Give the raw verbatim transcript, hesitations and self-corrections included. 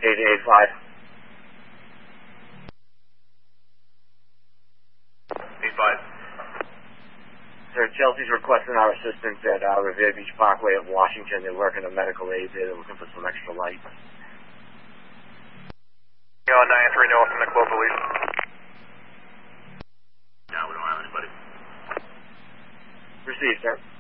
eight eight five. eight five. Sir, Chelsea's requesting our assistance at uh, Revere Beach Parkway of Washington. They're working a medical aid there. They're looking for some extra light. Yo, nine three North in the Clover Police. No, we don't have anybody. Received, sir.